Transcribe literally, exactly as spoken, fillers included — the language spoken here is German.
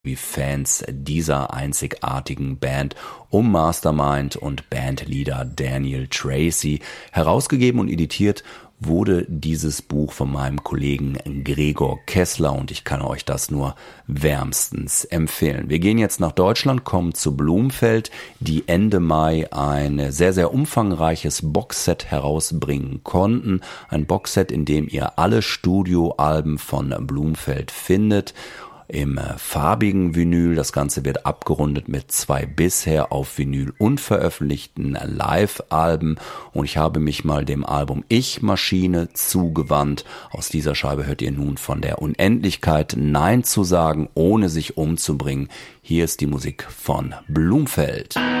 wie Fans dieser einzigartigen Band um Mastermind und Bandleader Daniel Tracy. Herausgegeben und editiert wurde dieses Buch von meinem Kollegen Gregor Kessler und ich kann euch das nur wärmstens empfehlen. Wir gehen jetzt nach Deutschland, kommen zu Blumfeld, die Ende Mai ein sehr, sehr umfangreiches Boxset herausbringen konnten. Ein Boxset, in dem ihr alle Studioalben von Blumfeld findet. Im farbigen Vinyl. Das Ganze wird abgerundet mit zwei bisher auf Vinyl unveröffentlichten Live-Alben und ich habe mich mal dem Album Ich Maschine zugewandt. Aus dieser Scheibe hört ihr nun von der Unendlichkeit Nein zu sagen, ohne sich umzubringen. Hier ist die Musik von Blumfeld.